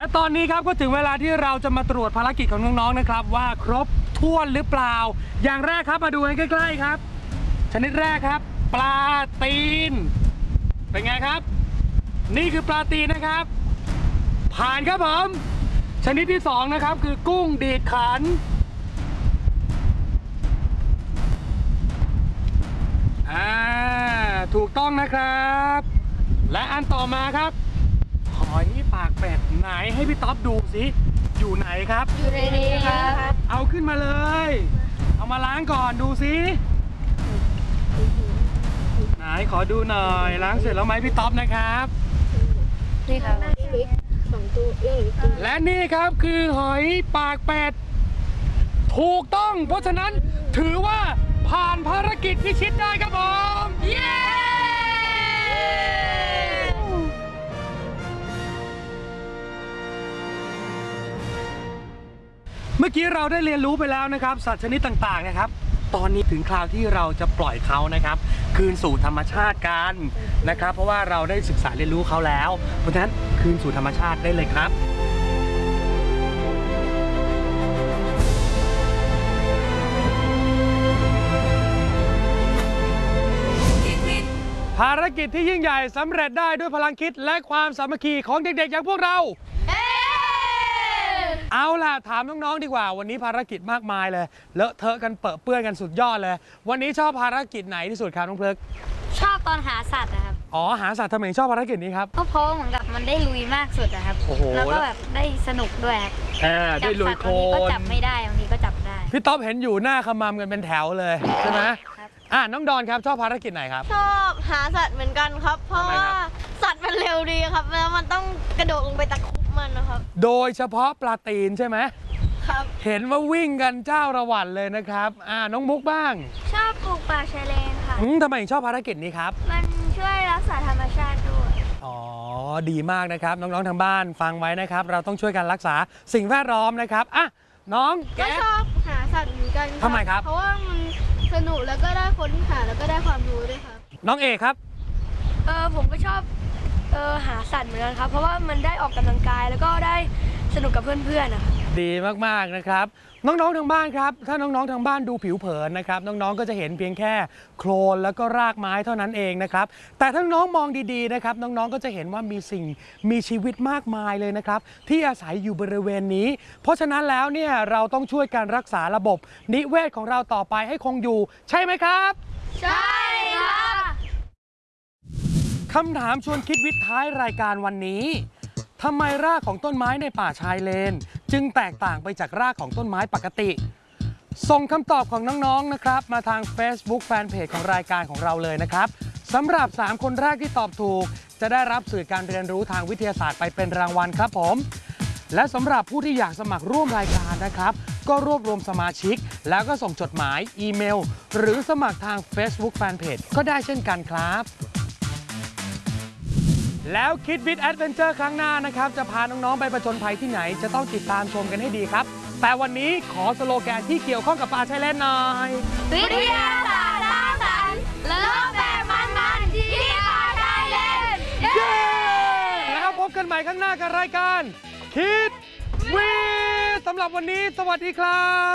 ตอนนี้ครับก็ถึงเวลาที่เราจะมาตรวจภารกิจของน้องๆนะครับว่าครบถ้วนหรือเปล่าอย่างแรกครับมาดูกันใกล้ๆครับชนิดแรกครับปลาตีนเป็นไงครับนี่คือปลาตีนนะครับผ่านครับผมชนิดที่2นะครับคือกุ้งดีดขันถูกต้องนะครับและอันต่อมาครับหอยปากเป็ดไหนให้พี่ต๊อบดูสิอยู่ไหนครับอยู่ในนี้ครับเอาขึ้นมาเลยเอามาล้างก่อนดูสิไหนขอดูหน่อยล้างเสร็จแล้วไหมพี่ต๊อบนะครับนี่ครับ2 ตัวและนี่ครับคือหอยปากเป็ดถูกต้องเพราะฉะนั้นถือว่าผ่านภารกิจพิชิตได้ครับผมเย้เมื่อกี้เราได้เรียนรู้ไปแล้วนะครับสัตว์ชนิดต่างๆนะครับตอนนี้ถึงคราวที่เราจะปล่อยเขานะครับคืนสู่ธรรมชาติกันนะครับเพราะว่าเราได้ศึกษาเรียนรู้เขาแล้วเพราะฉะนั้นคืนสู่ธรรมชาติได้เลยครับภารกิจที่ยิ่งใหญ่สำเร็จได้ด้วยพลังคิดและความสามัคคีของเด็กๆอย่างพวกเราเอาล่ะถามน้องๆดีกว่าวันนี้ภารกิจมากมายเลยเลอะเทอะกันเปื้อนเปื้อนกันสุดยอดเลยวันนี้ชอบภารกิจไหนที่สุดครับน้องเพลิกชอบตอนหาสัตว์นะครับอ๋อหาสัตว์ทำไมชอบภารกิจนี้ครับก็เพราะเหมือนกับมันได้ลุยมากสุดนะครับแล้วก็แบบได้สนุกด้วยครับได้ลุยโคลนก็จับไม่ได้บางทีก็จับได้พี่ต๊อบเห็นอยู่หน้าขมำกันเป็นแถวเลยใช่ไหมน้องดอนครับชอบภารกิจไหนครับชอบหาสัตว์เหมือนกันครับเพราะว่าสัตว์มันเร็วดีครับแล้วมันต้องกระโดดลงไปตะคุบมันนะครับโดยเฉพาะปลาตีนใช่ไหมครับเห็นว่าวิ่งกันเจ้าระหวั่นเลยนะครับน้องมุกบ้างชอบปลูกป่าชายเลนค่ะทำไมถึงชอบภารกิจนี้ครับมันช่วยรักษาธรรมชาติด้วยอ๋อดีมากนะครับน้องๆทางบ้านฟังไว้นะครับเราต้องช่วยกันรักษาสิ่งแวดล้อมนะครับน้องก็ชอบหาสัตว์เหมือนกันทำไมครับเพราะว่ามันสนุกแล้วก็ได้ค้นหาแล้วก็ได้ความรู้ด้วยครับน้องเอกครับผมก็ชอบหาสัตว์เหมือนกันครับเพราะว่ามันได้ออกกำลังกายแล้วก็ได้สนุกกับเพื่อนๆนะครับดีมากๆนะครับน้องๆทางบ้านครับถ้าน้องๆทางบ้านดูผิวเผินนะครับน้องๆก็จะเห็นเพียงแค่โคลนแล้วก็รากไม้เท่านั้นเองนะครับแต่ถ้าน้องมองดีๆนะครับน้องๆก็จะเห็นว่ามีชีวิตมากมายเลยนะครับที่อาศัยอยู่บริเวณนี้เพราะฉะนั้นแล้วเนี่ยเราต้องช่วยกันรักษาระบบนิเวศของเราต่อไปให้คงอยู่ใช่ไหมครับใช่ค่ะคำถามชวนคิดวิทย์ท้ายรายการวันนี้ทำไมรากของต้นไม้ในป่าชายเลนจึงแตกต่างไปจากรากของต้นไม้ปกติส่งคำตอบของน้องๆนะครับมาทาง Facebook Fanpage ของรายการของเราเลยนะครับสำหรับ3คนแรกที่ตอบถูกจะได้รับสื่อการเรียนรู้ทางวิทยาศาสตร์ไปเป็นรางวัลครับผมและสำหรับผู้ที่อยากสมัครร่วมรายการนะครับก็รวบรวมสมาชิกแล้วก็ส่งจดหมายอีเมลหรือสมัครทาง Facebook Fanpage ก็ได้เช่นกันครับแล้วคิดวิทย์แอดเวนเจอร์ครั้งหน้านะครับจะพาน้องๆไปผจญภัยที่ไหนจะต้องติดตามชมกันให้ดีครับแต่วันนี้ขอสโลแกนที่เกี่ยวข้องกับป่าชายเลนหน่อยวิทยาศาสตร์สร้างสรรค์โลกแบบมันๆที่ป่าชายเลนเย้แล้วพบกันใหม่ข้างหน้ากับรายการคิดวิทย์สำหรับวันนี้สวัสดีครับ